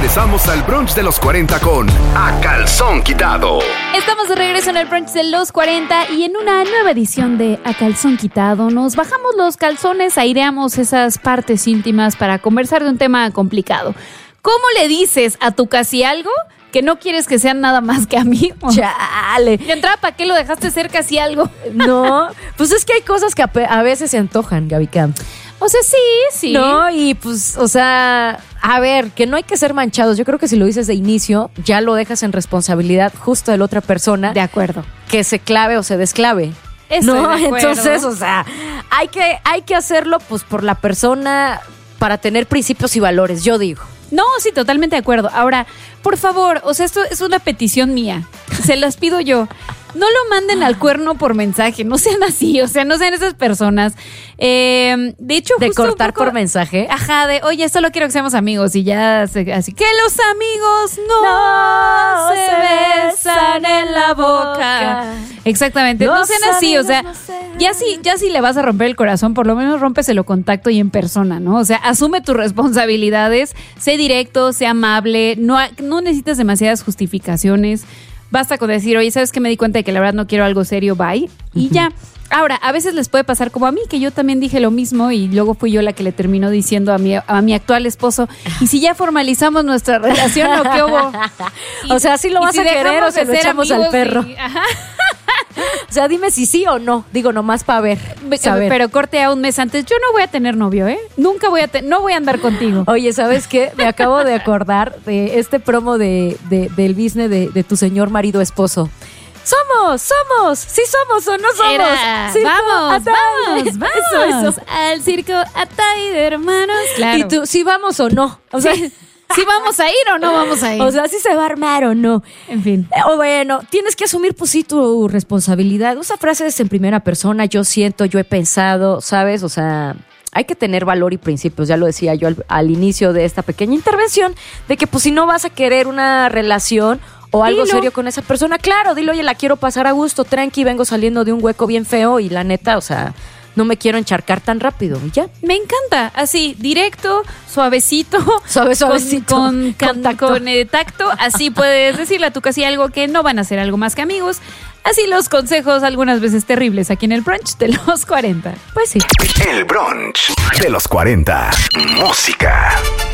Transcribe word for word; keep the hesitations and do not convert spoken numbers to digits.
regresamos al brunch de los cuarenta con A Calzón Quitado. Estamos de regreso en el brunch de los cuarenta y en una nueva edición de A Calzón Quitado nos bajamos los calzones, aireamos esas partes íntimas para conversar de un tema complicado. ¿Cómo le dices a tu casi algo que no quieres que sean nada más que amigos? Chale. Y entraba, ¿para qué lo dejaste ser casi algo? No, pues es que hay cosas que a, pe- a veces se antojan, Gaby Cam. O sea, sí, sí. No, y pues, o sea, a ver, que no hay que ser manchados. Yo creo que si lo dices de inicio, ya lo dejas en responsabilidad justo de la otra persona. De acuerdo. Que se clave o se desclave. Estoy no, de acuerdo. entonces, o sea, hay que, hay que hacerlo pues por la persona para tener principios y valores, yo digo. No, sí, totalmente de acuerdo. Ahora, por favor, o sea, esto es una petición mía. Se las pido yo. No lo manden al cuerno por mensaje. No sean así, o sea, no sean esas personas. Eh, de hecho, De justo cortar un poco- por mensaje. Ajá, de, oye, solo quiero que seamos amigos. Y ya, se- así que los amigos no, No se se besan en la boca. Exactamente, no Los sean así, o sea, amigos no se ya si, ya si le vas a romper el corazón, por lo menos rómpeselo con tacto y en persona, ¿no? O sea, asume tus responsabilidades, sé directo, sé amable, no, ha- no necesitas demasiadas justificaciones. Basta con decir, oye, ¿sabes qué? Me di cuenta de que la verdad no quiero algo serio, bye. Y ya. Ahora, a veces les puede pasar como a mí, que yo también dije lo mismo y luego fui yo la que le terminó diciendo a mi, a mi actual esposo, ¿y si ya formalizamos nuestra relación o qué hubo? O sea, ¿sí lo ¿y vas si a querer dejamos o se de lo ser echamos al amigos perro? y- ajá. O sea, dime si sí o no. Digo, nomás para ver. saber. Pero corte a un mes antes, yo no voy a tener novio, ¿eh? Nunca voy a, te- no voy a andar contigo. Oye, ¿sabes qué? Me acabo de acordar de este promo de, de- del business de, de tu señor marido esposo. Somos, somos, sí somos o no somos. Era, Circo vamos, Atay. vamos, vamos Eso, eso. al circo Atay de hermanos. Claro. Y tú, sí vamos o no. O sea, Sí. ¿Sí vamos a ir o no vamos a ir? o sea, sí se va a armar o no. en fin. Eh, O bueno, tienes que asumir pues sí tu responsabilidad. Usa frases en primera persona, yo siento, yo he pensado, ¿sabes? O sea, hay que tener valor y principios. Ya lo decía yo al, al inicio de esta pequeña intervención, de que pues si no vas a querer una relación o algo Dilo. serio con esa persona, claro, dilo, oye, la quiero pasar a gusto, tranqui, vengo saliendo de un hueco bien feo y la neta, o sea, no me quiero encharcar tan rápido. Y ya. Me encanta, así, directo, suavecito. Suave, suavecito. Con, con, Con tacto. con, eh, tacto. Así puedes decirle a tu casi algo que no van a ser algo más que amigos. Así los consejos algunas veces terribles aquí en el brunch de los cuarenta. Pues sí. El brunch de los cuarenta. Música.